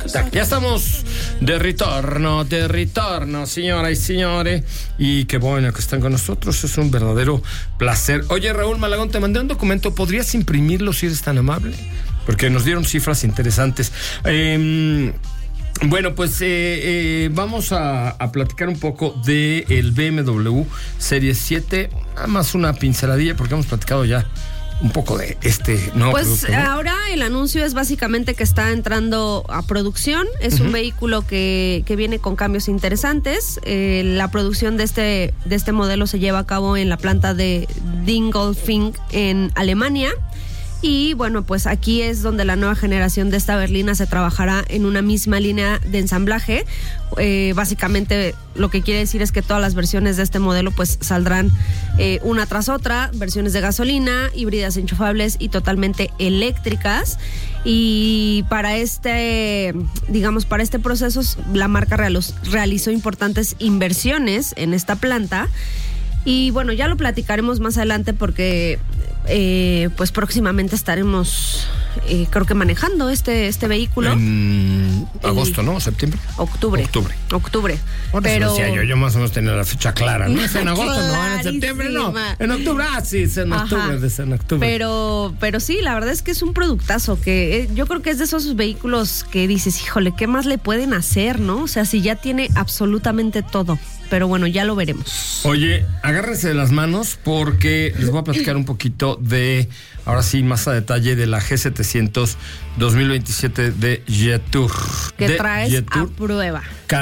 Ya estamos de retorno, señoras y señores. Y qué bueno que están con nosotros. Es un verdadero placer. Oye, Raúl Malagón, te mandé un documento. ¿Podrías imprimirlo si eres tan amable? Porque nos dieron cifras interesantes. Bueno, pues vamos a platicar un poco del BMW Serie 7. Nada más una pinceladilla porque hemos platicado ya un poco de este nuevo producto, ¿no? Ahora el anuncio es básicamente que está entrando a producción. Es un vehículo que viene con cambios interesantes. La producción de este modelo se lleva a cabo en la planta de Dingolfing en Alemania. Y bueno, pues aquí es donde la nueva generación de esta berlina se trabajará en una misma línea de ensamblaje. Básicamente lo que quiere decir es que todas las versiones de este modelo pues saldrán una tras otra, versiones de gasolina, híbridas enchufables y totalmente eléctricas. Y para este proceso la marca realizó importantes inversiones en esta planta. Y bueno, ya lo platicaremos más adelante porque pues próximamente estaremos creo que manejando este vehículo. En agosto, ¿no? ¿Septiembre? Octubre. Pero yo más o menos tenía la fecha clara, ¿no? Es en agosto, no, en septiembre, no. En octubre, sí, es en octubre. Pero sí, la verdad es que es un productazo que yo creo que es de esos vehículos que dices, híjole, ¿qué más le pueden hacer, no? O sea, si ya tiene absolutamente todo. Pero bueno, ya lo veremos. Oye, agárrense de las manos porque les voy a platicar un poquito de, ahora sí, más a detalle, de la G700 2027 de Jetour. Que traes Jetour, a prueba.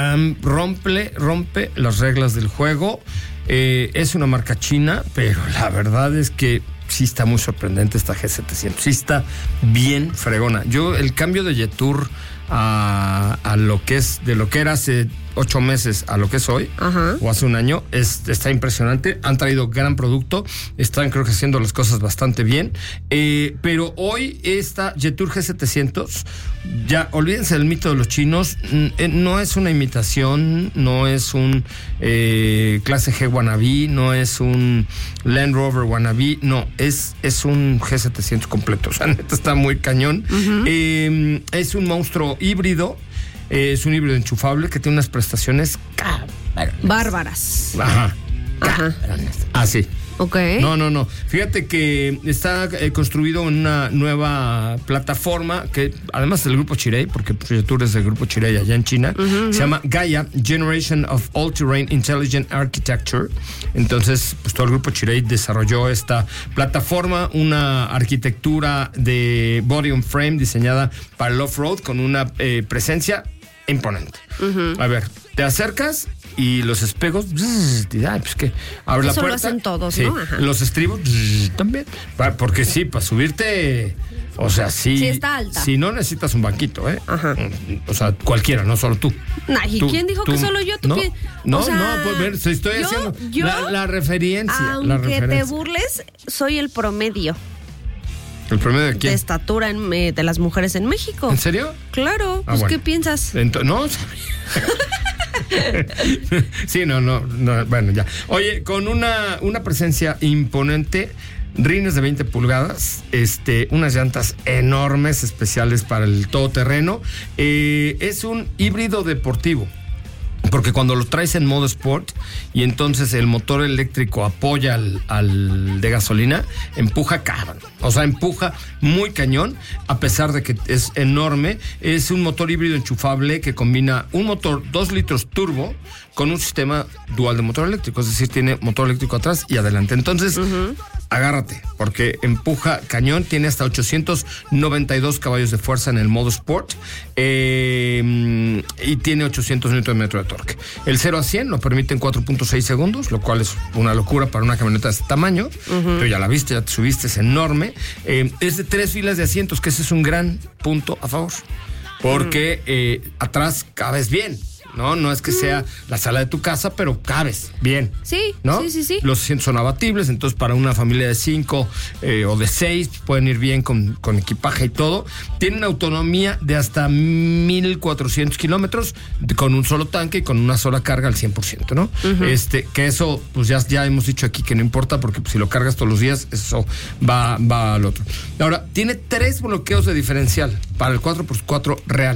Rompe las reglas del juego. Es una marca china, pero la verdad es que sí está muy sorprendente esta G700. Sí está bien fregona. El cambio de Jetour a lo que es, de lo que era hace 8 meses a lo que es hoy, o hace un año, está impresionante. Han traído gran producto, están creo que haciendo las cosas bastante bien, pero hoy esta Jetour G700, ya olvídense del mito de los chinos, no es una imitación, no es un clase G wannabe, no es un Land Rover wannabe, no, es un G700 completo, o sea, neta está muy cañón. Es un monstruo híbrido. Es un híbrido enchufable que tiene unas prestaciones bárbaras. Sí. Ok. No. Fíjate que está construido en una nueva plataforma que además del grupo Chery, porque Jetour es del grupo Chery allá en China, se llama Gaia Generation of All-Terrain Intelligent Architecture. Entonces, pues todo el grupo Chery desarrolló esta plataforma, una arquitectura de body on frame diseñada para el off-road con una presencia imponente. A ver, te acercas y los espejos, pues que abre la puerta. Eso lo hacen todos, sí, ¿no? Los estribos también. Porque sí, para subirte, o sea, sí está alta. Si no necesitas un banquito, o sea, cualquiera, no solo tú. ¿Y quién dijo que solo yo? ¿Tú qué? No, pues ver, estoy haciendo la referencia. Aunque te burles, soy el promedio. ¿El promedio de quién? De estatura de las mujeres en México. ¿En serio? Claro. Pues, bueno. ¿Qué piensas? No. Sí, no, bueno, ya. Oye, con una presencia imponente, rines de 20 pulgadas, unas llantas enormes, especiales para el todoterreno. Es un híbrido deportivo. Porque cuando lo traes en modo sport y entonces el motor eléctrico apoya al de gasolina, empuja cabrón. O sea, empuja muy cañón, a pesar de que es enorme. Es un motor híbrido enchufable que combina un motor 2 litros turbo con un sistema dual de motor eléctrico. Es decir, tiene motor eléctrico atrás y adelante. Entonces, agárrate, porque empuja cañón. Tiene hasta 892 caballos de fuerza en el modo sport y tiene 800 Nm de torque. El 0 a 100 lo permite en 4.6 segundos, lo cual es una locura para una camioneta de este tamaño. Tú ya la viste, ya te subiste, es enorme. Es de 3 filas de asientos, que ese es un gran punto a favor, porque atrás cabes bien. No es que sea la sala de tu casa, pero cabes bien. Sí, ¿no? Sí. Los asientos son abatibles, entonces para una familia de 5 o de 6 pueden ir bien con equipaje y todo. Tiene una autonomía de hasta 1,400 kilómetros con un solo tanque y con una sola carga al 100%, ¿no? Que eso, pues ya hemos dicho aquí que no importa, porque pues, si lo cargas todos los días, eso va al otro. Ahora, tiene 3 bloqueos de diferencial para el 4x4 real.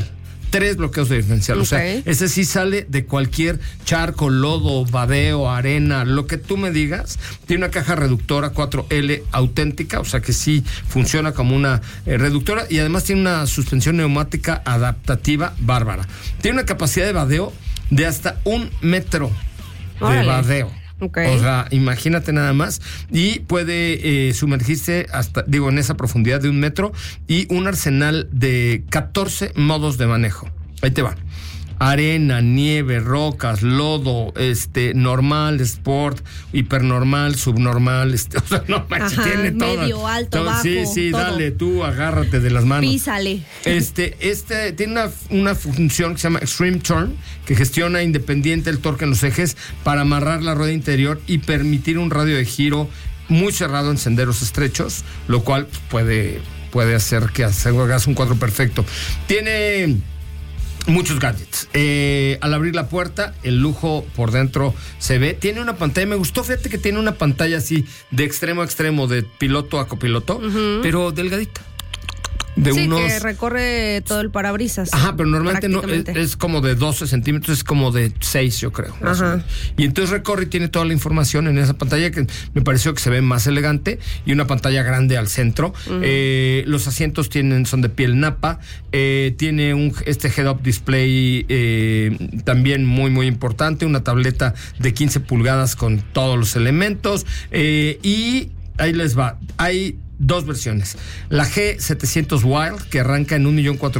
3 bloqueos de diferencial. O sea, ese sí sale de cualquier charco, lodo, vadeo, arena, lo que tú me digas. Tiene una caja reductora 4L auténtica, o sea que sí funciona como una reductora, y además tiene una suspensión neumática adaptativa bárbara. Tiene una capacidad de vadeo de hasta 1 metro de vadeo. O sea, imagínate nada más. Y puede sumergirse hasta, en esa profundidad de 1 metro, y un arsenal de 14 modos de manejo. Ahí te va. Arena, nieve, rocas, lodo, normal, sport, hipernormal, subnormal, o sea, no manches, tiene todo. Medio, alto, bajo. Sí, todo. Dale, tú agárrate de las manos. Písale. Tiene una función que se llama Extreme Turn, que gestiona independiente el torque en los ejes para amarrar la rueda interior y permitir un radio de giro muy cerrado en senderos estrechos, lo cual puede hacer que hagas un cuadro perfecto. Tiene muchos gadgets. Al abrir la puerta, el lujo por dentro se ve. Tiene una pantalla, me gustó, fíjate que tiene una pantalla así de extremo a extremo, de piloto a copiloto, pero delgadita. Que recorre todo el parabrisas. Ajá, pero normalmente no es como de 12 centímetros, es como de 6, yo creo. Ajá. Y entonces recorre y tiene toda la información en esa pantalla, que me pareció que se ve más elegante, y una pantalla grande al centro. Los asientos son de piel napa. Tiene este head-up display también muy, muy importante. Una tableta de 15 pulgadas con todos los elementos. Y ahí les va. Hay 2 versiones. La G700 Wild, que arranca en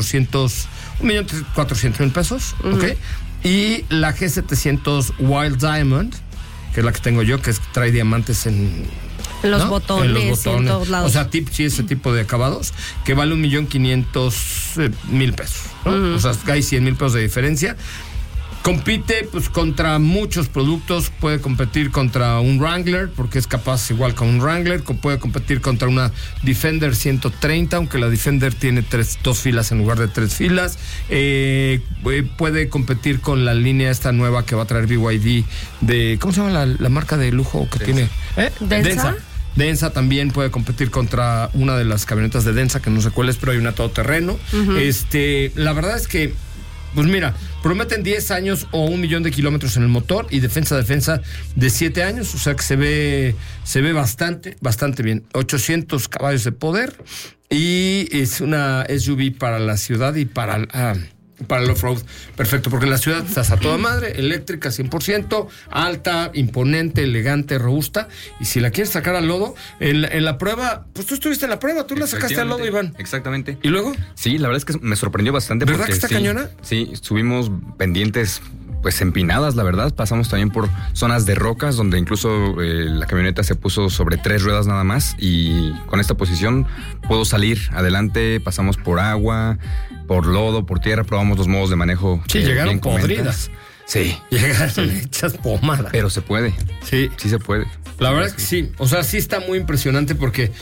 1,400,000 pesos, ¿ok? Y la G700 Wild Diamond, que es la que tengo yo, que trae diamantes en los botones, en todos lados. O sea, ese tipo de acabados, que vale 1,500,000 pesos, ¿no? O sea, hay 100,000 pesos de diferencia. Compite contra muchos productos, puede competir contra un Wrangler, porque es capaz igual con un Wrangler, puede competir contra una Defender 130, aunque la Defender tiene 2 filas en lugar de 3 filas. Puede competir con la línea esta nueva que va a traer BYD de, ¿cómo se llama la marca de lujo que tiene? ¿Densa? Densa también puede competir contra una de las camionetas de Densa, que no sé cuál es, pero hay una todoterreno. La verdad es que, pues mira, prometen 10 años o 1,000,000 de kilómetros en el motor, y defensa de 7 años, o sea que se ve bastante bien. 800 caballos de poder, y es una SUV para la ciudad y para el off-road. Perfecto, porque en la ciudad estás a toda madre, eléctrica 100%, alta, imponente, elegante, robusta. Y si la quieres sacar al lodo, en la prueba, pues tú estuviste en la prueba, tú la sacaste al lodo, Iván. Exactamente. ¿Y luego? Sí, la verdad es que me sorprendió bastante. ¿Verdad porque que está cañona? Sí, subimos pendientes empinadas, la verdad. Pasamos también por zonas de rocas, donde incluso la camioneta se puso sobre 3 ruedas nada más, y con esta posición puedo salir adelante. Pasamos por agua, por lodo, por tierra, probamos los modos de manejo. Sí, llegaron podridas. Sí. Llegaron hechas pomada. Pero se puede. Sí. Sí se puede. La verdad es que sí. O sea, sí está muy impresionante porque,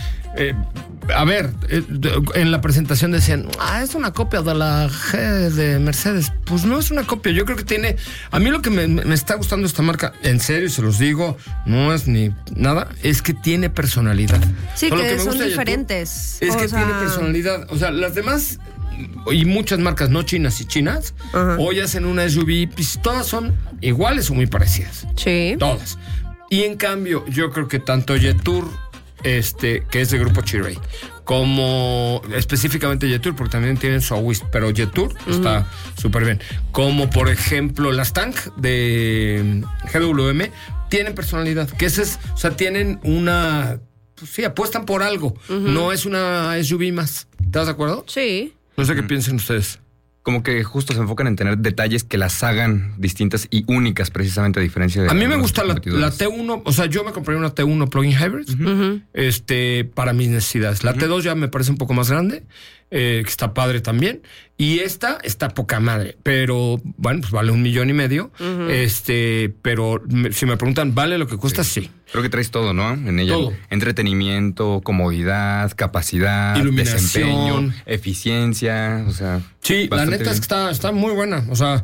en la presentación decían, es una copia de la G de Mercedes. Pues no es una copia. Yo creo que tiene... A mí lo que me está gustando esta marca, en serio, se los digo, no es ni nada, es que tiene personalidad. Sí, que son diferentes. Es que tiene personalidad. O sea, las demás... y muchas marcas no chinas y chinas, hoy hacen una SUV, pues todas son iguales o muy parecidas. Sí. Todas. Y en cambio, yo creo que tanto Jetour, que es de grupo Chery, como específicamente Jetour, porque también tienen su Awist, pero Jetour está súper bien. Como por ejemplo las Tank de GWM, tienen personalidad, que ese es, o sea, tienen una... Pues sí, apuestan por algo. No es una SUV más. ¿Estás de acuerdo? Sí. No sé qué piensen ustedes. Como que justo se enfocan en tener detalles que las hagan distintas y únicas, precisamente, a diferencia de... A mí me gusta la T1, o sea, yo me compraría una T1 plug-in hybrid, para mis necesidades. La T2 ya me parece un poco más grande, que está padre también. Y esta está poca madre, pero bueno, pues vale 1,500,000. Pero si me preguntan, ¿vale lo que cuesta? Sí. Creo que traes todo, ¿no? En ella. Todo. Entretenimiento, comodidad, capacidad, iluminación, desempeño, eficiencia, o sea... Sí, la neta bien. es que está muy buena, o sea,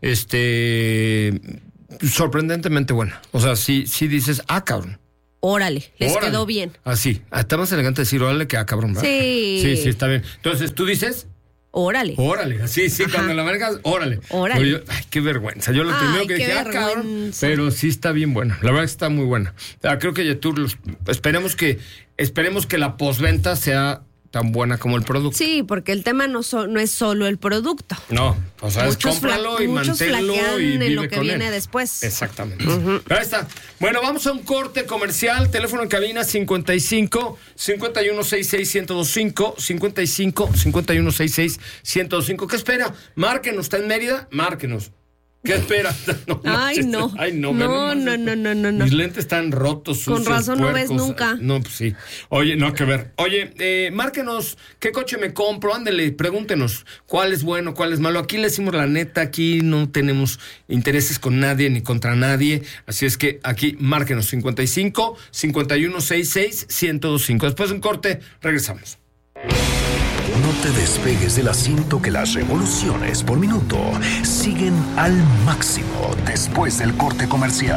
sorprendentemente buena. O sea, sí dices, cabrón. Órale, les quedó bien. Así, está más elegante decir órale que cabrón, ¿verdad? Sí. Sí, está bien. Entonces, tú dices... Órale. Órale, sí, cuando la manejas, órale. Oye, ay, qué vergüenza. Yo lo primero que dije, cabrón, pero sí está bien buena. La verdad que está muy buena. Creo que Jetour, esperemos que la postventa sea tan buena como el producto. Sí, porque el tema no es solo el producto. No, o sea, es cómpralo y manténlo y vive en lo que con viene él. después. Exactamente. Pero ahí está. Bueno, vamos a un corte comercial. Teléfono en cabina 55 5166 1025 55 5166 1025. ¿Qué espera? Márquenos. ¿Está en Mérida? Márquenos. ¿Qué espera? No. Mis lentes están rotos, sucios, con razón puercos. No ves nunca. No, pues sí. Oye, no, que ver. Oye, márquenos, ¿qué coche me compro? Ándele, pregúntenos cuál es bueno, cuál es malo. Aquí le decimos la neta, aquí no tenemos intereses con nadie ni contra nadie. Así es que aquí márquenos 55 5166 1025. Después de un corte, regresamos. No te despegues del asiento, que las revoluciones por minuto siguen al máximo después del corte comercial.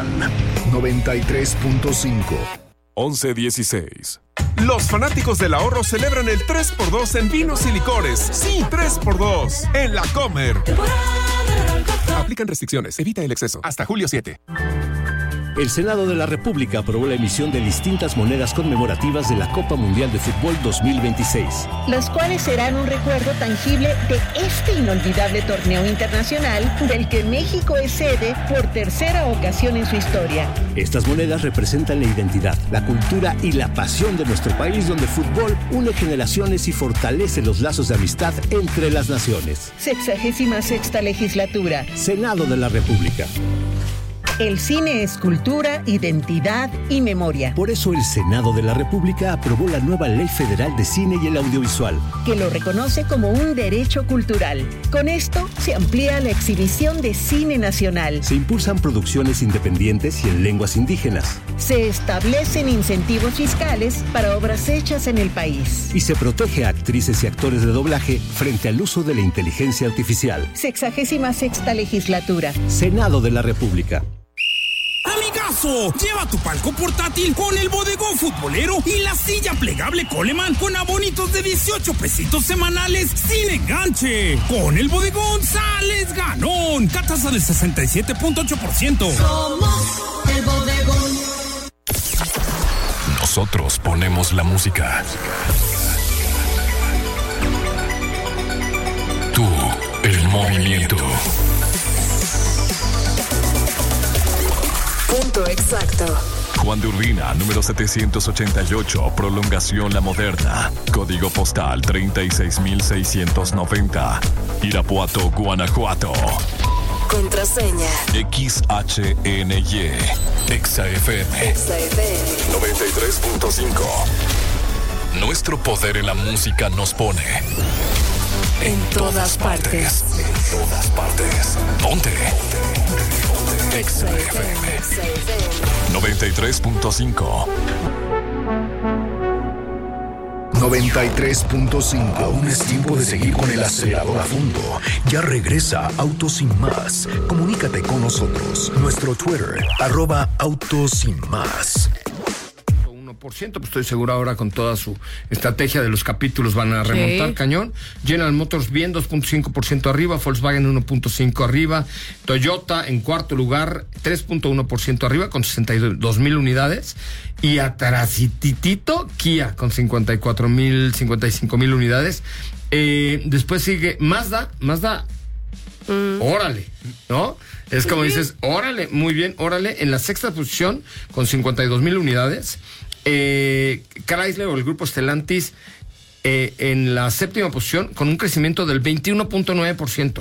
93.5. 11:16. Los fanáticos del ahorro celebran el 3x2 en vinos y licores. Sí, 3x2 en La Comer. Aplican restricciones. Evita el exceso. Hasta julio 7. El Senado de la República aprobó la emisión de distintas monedas conmemorativas de la Copa Mundial de Fútbol 2026. Los cuales serán un recuerdo tangible de este inolvidable torneo internacional del que México es sede por tercera ocasión en su historia. Estas monedas representan la identidad, la cultura y la pasión de nuestro país, donde el fútbol une generaciones y fortalece los lazos de amistad entre las naciones. 66ª legislatura. Senado de la República. El cine es cultura, identidad y memoria. Por eso el Senado de la República aprobó la nueva Ley Federal de Cine y el Audiovisual, que lo reconoce como un derecho cultural. Con esto se amplía la exhibición de cine nacional. Se impulsan producciones independientes y en lenguas indígenas. Se establecen incentivos fiscales para obras hechas en el país. Y se protege a actrices y actores de doblaje frente al uso de la inteligencia artificial. 66ª legislatura. Senado de la República. ¡Amigazo! Lleva tu palco portátil con el bodegón futbolero y la silla plegable Coleman con abonitos de 18 pesitos semanales sin enganche. Con el bodegón sales ganón. Tasa del 67.8%. Somos el bodegón. Nosotros ponemos la música. Tú, el movimiento. Punto exacto. Juan de Urbina, número 788, prolongación La Moderna. Código postal 36690. Irapuato, Guanajuato. Contraseña XHNY. XFM 93.5. Nuestro poder en la música nos pone en todas partes. En todas partes. Ponte. XFM 93.5. 93.5. Aún es tiempo de seguir con el acelerador a fondo. Ya regresa Autos Sin Más. Comunícate con nosotros. Nuestro Twitter, @Autos Sin Más. Pues estoy seguro ahora con toda su estrategia de los capítulos van a remontar cañón. General Motors bien, 2.5% arriba, Volkswagen 1.5% arriba, Toyota en cuarto lugar, 3.1% arriba con 62,000 unidades, y atrasititito Kia con 55,000 unidades. Después sigue Mazda, órale, ¿no? Es como dices, órale, muy bien, órale, en la sexta posición con 52,000 unidades. Chrysler o el grupo Stellantis en la séptima posición con un crecimiento del 21.9%.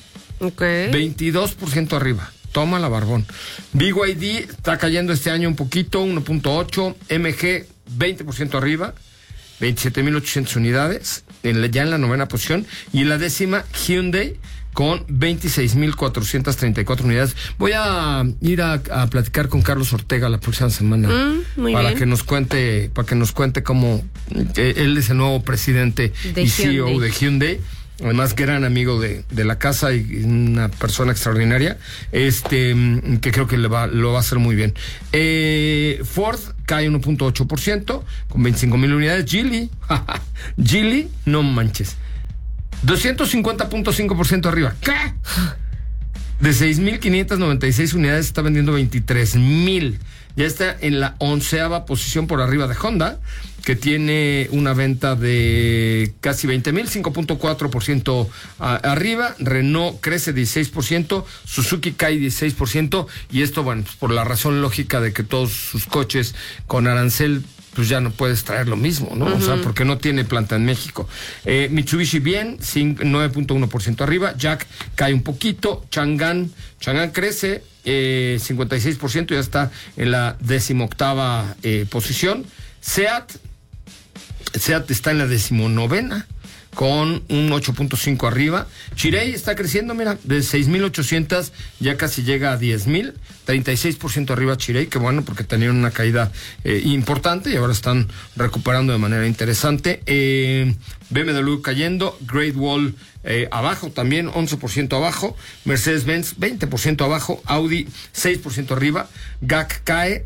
22% arriba. Toma la barbón. BYD está cayendo este año un poquito, 1.8%. MG 20% arriba, 27,800 unidades, ya en la novena posición. Y en la décima, Hyundai con 26,434 unidades. Voy a ir a platicar con Carlos Ortega la próxima semana para que nos cuente cómo él es el nuevo presidente y CEO de Hyundai. Además, gran amigo de la casa y una persona extraordinaria, que creo que lo va a hacer muy bien. Ford cae 1.8% con 25,000 unidades. Geely, no manches. 250.5% arriba. ¿Qué? De 6.596 unidades está vendiendo 23.000. Ya está en la 11ª posición por arriba de Honda, que tiene una venta de casi 20.000, 5.4% arriba. Renault crece 16%, Suzuki cae 16%, y esto, bueno, pues por la razón lógica de que todos sus coches con arancel, pues ya no puedes traer lo mismo, ¿no? Uh-huh. O sea, porque no tiene planta en México. Mitsubishi bien, 9.1% arriba. Jack cae un poquito. Chang'an crece 56%, ya está en la 18ª posición. Seat está en la 19ª con un 8.5 arriba. Chery está creciendo, mira, de 6.800 ya casi llega a 10.000, 36% arriba Chery, que bueno, porque tenían una caída importante y ahora están recuperando de manera interesante. BMW cayendo, Great Wall abajo también, 11% abajo. Mercedes-Benz 20% abajo, Audi 6% arriba, GAC cae,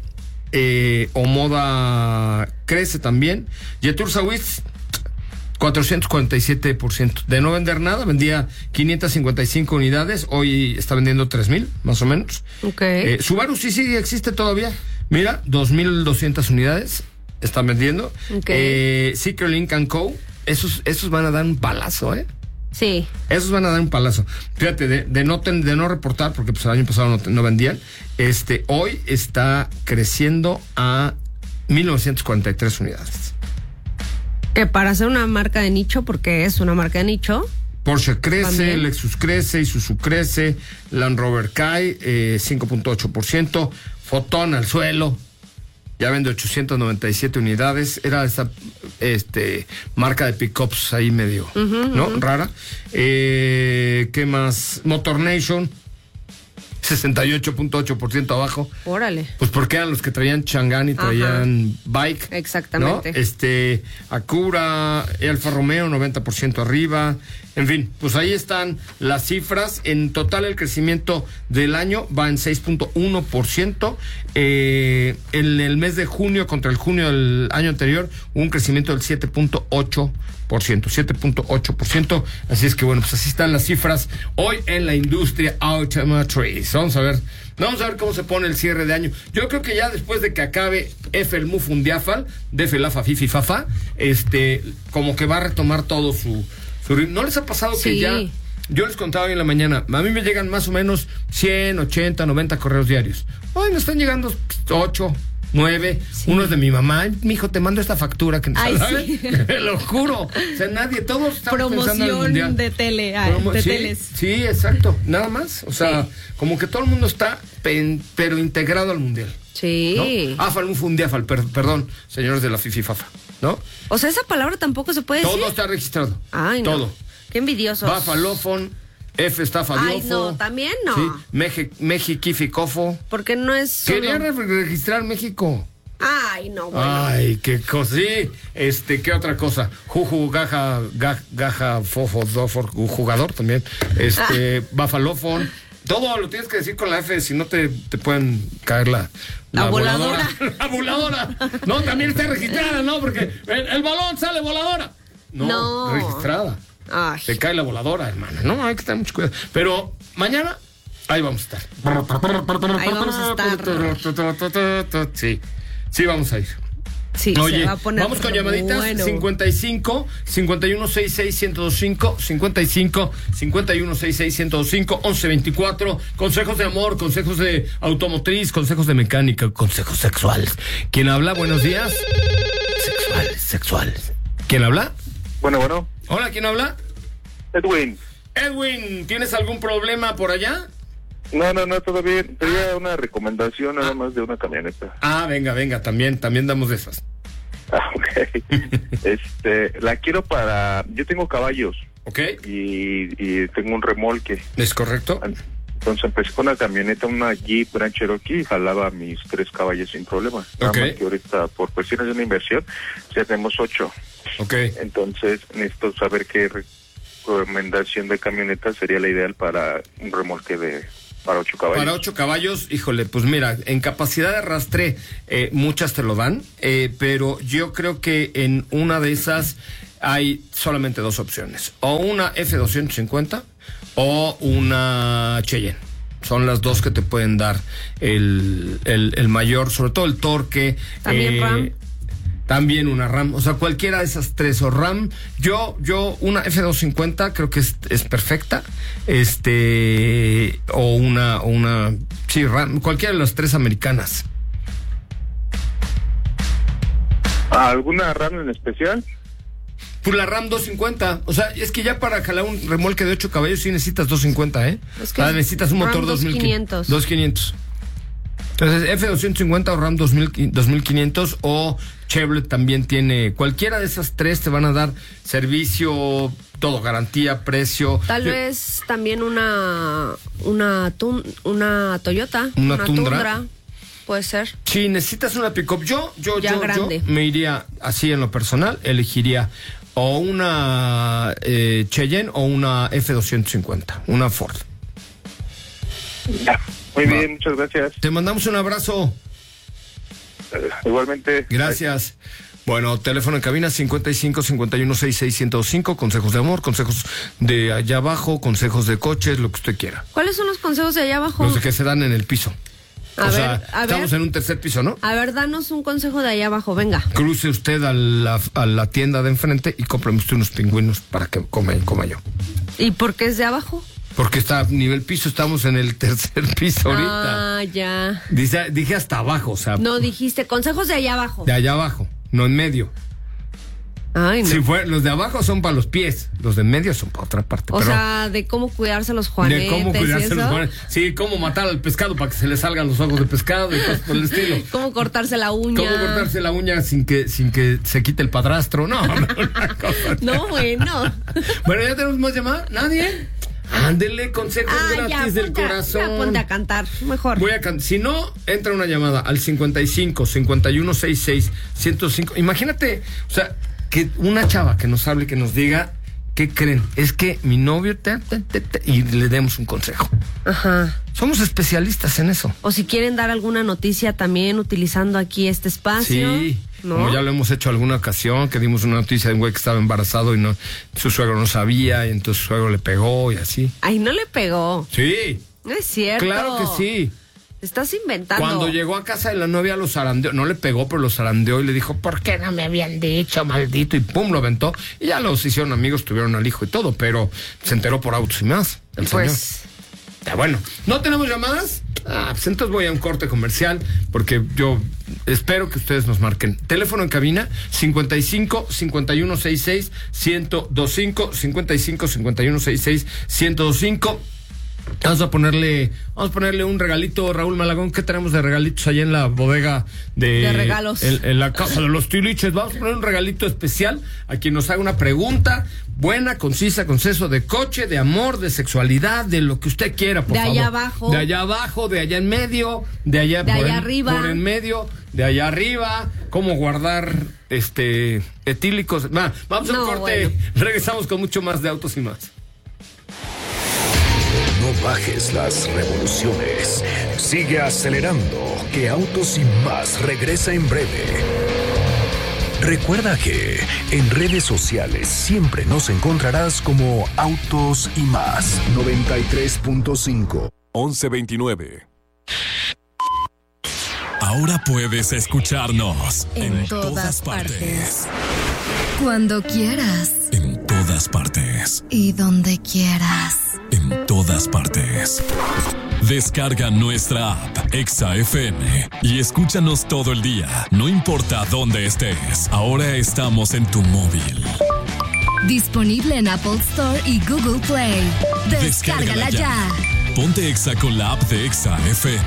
Omoda crece también, Jetour Swiss 447%. De no vender nada, vendía 555 unidades, hoy está vendiendo 3.000, más o menos. Okay. Subaru sí existe todavía. Mira, 2.200 unidades están vendiendo. Okay. Seeker Link & Co. Esos van a dar un palazo, Sí. Esos van a dar un palazo. Fíjate, de no reportar, porque pues el año pasado no vendían, hoy está creciendo a 1.943 unidades. Que para ser una marca de nicho, porque es una marca de nicho. Porsche crece, también. Lexus crece, Isuzu crece, Land Rover cae 5.8%, Foton al suelo, ya vende 897 unidades, era esa marca de pickups ahí medio, ¿no? Rara. ¿Qué más? Motor Nation 68.8% abajo. Órale. Pues porque eran los que traían Chang'an y traían Bike. Exactamente. ¿No? Acura, Alfa Romeo 90% arriba. En fin, pues ahí están las cifras. En total el crecimiento del año va en 6.1%. En el mes de junio contra el junio del año anterior hubo un crecimiento del 7.8%. Así es que bueno, pues así están las cifras hoy en la industria automotriz. Vamos a ver cómo se pone el cierre de año. Yo creo que ya después de que acabe el Mufundiafal, de Felafa Fifi Fafa, como que va a retomar todo su ritmo. ¿No les ha pasado que ya? Yo les contaba hoy en la mañana, a mí me llegan más o menos 100, 80, 90 correos diarios. Hoy me están llegando 8, 9, uno es de mi mamá. Mijo, te mando esta factura que ¿sabes? Sí. Lo juro. O sea, todos estamos pensando en el mundial. De tele, teles. Sí, exacto. Nada más. O sea, como que todo el mundo está, pero integrado al mundial. Sí. ¿No? Afal, perdón, señores de la Fifi Fafa, ¿no? O sea, esa palabra tampoco se puede decir. Todo está registrado. Ay, no. Todo. Qué envidiosos. Bafalofon, F está Fabiofo. Ay, no, también no. Sí, Mexiquificofo. Porque no es solo... Quería registrar México. Ay, no, bueno. Ay, qué cosa. Sí, ¿qué otra cosa? Juju, gaja, fofo, dofor, jugador también. Bafalofon. Todo lo tienes que decir con la F, si no te pueden caer la voladora. La voladora. No, también está registrada, ¿no? Porque el balón sale voladora. No. Registrada. Ay. Te cae la voladora, hermana. No, hay que tener mucho cuidado. Pero mañana, ahí vamos a estar. Ahí vamos a estar. Sí, vamos a ir. Sí, oye, se va a poner vamos con llamaditas. Bueno. 55 5166 1025 55 5166 1025 1124. Consejos de amor, consejos de automotriz, consejos de mecánica, consejos sexuales. ¿Quién habla? Buenos días. Sexuales. ¿Quién habla? Bueno. Hola, ¿quién habla? Edwin, ¿tienes algún problema por allá? No, todo bien. Tenía una recomendación nada más de una camioneta. Venga, también damos de esas. Ok. La quiero yo tengo caballos. Ok. Y tengo un remolque. ¿Es correcto? Entonces empecé con una camioneta, una Jeep Grand Cherokee, y jalaba mis 3 caballos sin problema. Nada más que ahorita, por cuestiones de una inversión, ya tenemos 8. Ok. Entonces necesito saber qué recomendación de camioneta sería la ideal para un remolque para 8 caballos. Para 8 caballos, híjole, pues mira, en capacidad de arrastre muchas te lo dan, pero yo creo que en una de esas hay solamente 2 opciones. O una F-250 o una Cheyenne. Son las 2 que te pueden dar el mayor, sobre todo el torque. También RAM. También una RAM, o sea, cualquiera de esas 3 o RAM. Yo una F-250 creo que es perfecta. O una sí, RAM, cualquiera de las 3 americanas. ¿Alguna RAM en especial? Pues la RAM 250, o sea, es que ya para jalar un remolque de 8 caballos sí necesitas 250, ¿eh? Es que necesitas un motor 2500. 2500. Entonces, F-250 o RAM 2500 o Chevrolet también tiene. Cualquiera de esas 3 te van a dar servicio, todo, garantía, precio. Tal vez también una Toyota. Una Tundra. Puede ser. Si necesitas una pick-up, yo grande. me iría así en lo personal, elegiría o una Cheyenne o una F-250, una Ford. Ya. Muy bien, muchas gracias. Te mandamos un abrazo. Igualmente. Gracias. Bueno, teléfono en cabina 55 51 66 105, consejos de amor, consejos de allá abajo, consejos de coches, lo que usted quiera. ¿Cuáles son los consejos de allá abajo? Los de que se dan en el piso. A ver, estamos en un tercer piso, ¿no? A ver, danos un consejo de allá abajo, venga. Cruce usted a la tienda de enfrente y cómpreme usted unos pingüinos para que coma yo. ¿Y por qué es de abajo? Porque está a nivel piso, estamos en el tercer piso ahorita. Ah, ya. Dije hasta abajo, o sea. No, dijiste consejos de allá abajo. De allá abajo, no en medio. Ay, no. Si los de abajo son para los pies, los de en medio son para otra parte. O sea, de cómo cuidarse los juanetes. De cómo cuidarse ¿y los eso? juanetes. Sí, cómo matar al pescado para que se le salgan los ojos de pescado y cosas por el estilo. Cómo cortarse la uña. Cómo cortarse la uña sin que se quite el padrastro. No, una cosa. No, bueno. Bueno, ¿ya tenemos más llamadas? ¿Nadie? Ándele, consejos gratis del corazón. Ya ponte a cantar, mejor. Voy a cantar. Si no, entra una llamada al 55 51 66 105. Imagínate, o sea, que una chava que nos hable, que nos diga, ¿qué creen? Es que mi novio y le demos un consejo. Ajá. Somos especialistas en eso. O si quieren dar alguna noticia también utilizando aquí este espacio. Sí, ¿no? Como ya lo hemos hecho alguna ocasión, que dimos una noticia de un güey que estaba embarazado y su suegro no sabía y entonces su suegro le pegó y así. Ay, no le pegó. Sí. No es cierto. Claro que sí. Estás inventando. Cuando llegó a casa de la novia los zarandeó, no le pegó, pero los zarandeó y le dijo, ¿por qué no me habían dicho, maldito? Y pum, lo aventó. Y ya los hicieron amigos, tuvieron al hijo y todo, pero se enteró por Autos y Más. El pues... señor. Bueno, ¿no tenemos llamadas? Pues entonces voy a un corte comercial, porque yo espero que ustedes nos marquen. Teléfono en cabina, 55 51 66 1025, 55 51 66 1025. Vamos a ponerle un regalito, Raúl Malagón. ¿Qué tenemos de regalitos allá en la bodega de regalos? En la casa de los tiliches. Vamos a poner un regalito especial a quien nos haga una pregunta buena, concisa, conceso de coche, de amor, de sexualidad, de lo que usted quiera, por favor. De allá abajo. De allá abajo, de allá en medio, de allá arriba. Por en medio, de allá arriba. Cómo guardar etílicos. Vamos a un corte. Bueno. Regresamos con mucho más de Autos y Más. No bajes las revoluciones. Sigue acelerando, que Autos y Más regresa en breve. Recuerda que en redes sociales siempre nos encontrarás como Autos y Más. 93.5 1129. Ahora puedes escucharnos en todas partes. Cuando quieras. En todas partes. Y donde quieras. En todas partes. Descarga nuestra app Exa FM y escúchanos todo el día, no importa dónde estés. Ahora estamos en tu móvil. Disponible en Apple Store y Google Play. Descárgala ya. Ponte Exa con la app de Exa FM.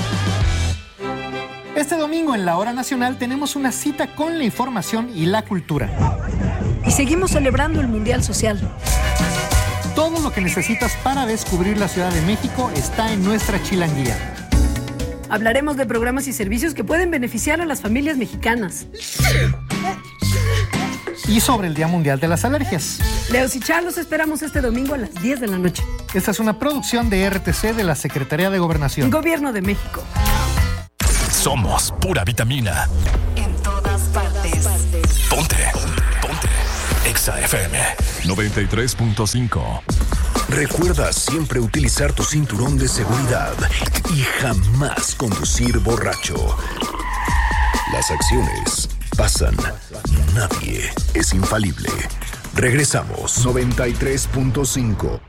Este domingo en la Hora Nacional tenemos una cita con la información y la cultura. Y seguimos celebrando el Mundial Social. Todo lo que necesitas para descubrir la Ciudad de México está en nuestra chilanguía. Hablaremos de programas y servicios que pueden beneficiar a las familias mexicanas. Y sobre el Día Mundial de las Alergias. Leos y Char los esperamos este domingo a las 10 de la noche. Esta es una producción de RTC de la Secretaría de Gobernación. Gobierno de México. Somos pura vitamina. En todas partes. Ponte. Exa FM 93.5. Recuerda siempre utilizar tu cinturón de seguridad y jamás conducir borracho. Las acciones pasan, nadie es infalible. Regresamos. 93.5.